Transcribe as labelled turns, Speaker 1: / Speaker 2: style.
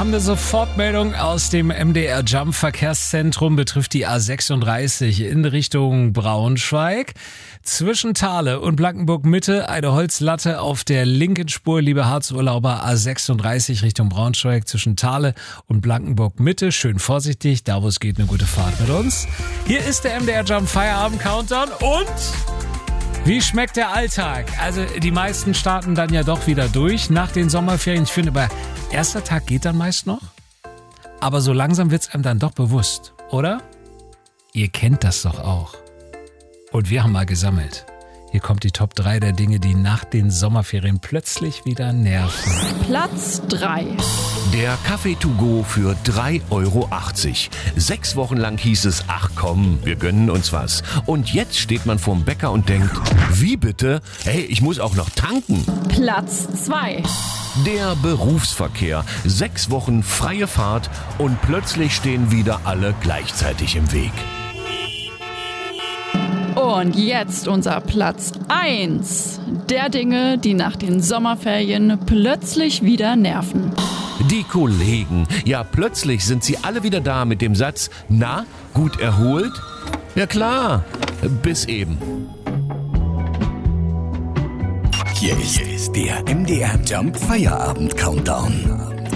Speaker 1: haben eine Sofortmeldung aus dem MDR Jump Verkehrszentrum, betrifft die A36 in Richtung Braunschweig. Zwischen Thale und Blankenburg Mitte eine Holzlatte auf der linken Spur, liebe Harzurlauber, A36 Richtung Braunschweig zwischen Thale und Blankenburg Mitte. Schön vorsichtig, da wo es geht, eine gute Fahrt mit uns. Hier ist der MDR Jump Feierabend Countdown und wie schmeckt der Alltag? Also die meisten starten dann ja doch wieder durch nach den Sommerferien. Ich finde, aber erster Tag geht dann meist noch. Aber so langsam wird's einem dann doch bewusst, oder? Ihr kennt das doch auch. Und wir haben mal gesammelt. Hier kommt die Top 3 der Dinge, die nach den Sommerferien plötzlich wieder nerven.
Speaker 2: Platz 3.
Speaker 3: Der Kaffee to go für 3,80 Euro. 6 Wochen lang hieß es, ach komm, wir gönnen uns was. Und jetzt steht man vorm Bäcker und denkt, wie bitte? Hey, ich muss auch noch tanken.
Speaker 2: Platz 2.
Speaker 3: Der Berufsverkehr. 6 Wochen freie Fahrt und plötzlich stehen wieder alle gleichzeitig im Weg.
Speaker 2: Und jetzt unser Platz 1 der Dinge, die nach den Sommerferien plötzlich wieder nerven.
Speaker 3: Die Kollegen. Ja, plötzlich sind sie alle wieder da mit dem Satz, na, gut erholt? Ja klar, bis eben.
Speaker 4: Hier ist der MDR Jump Feierabend Countdown.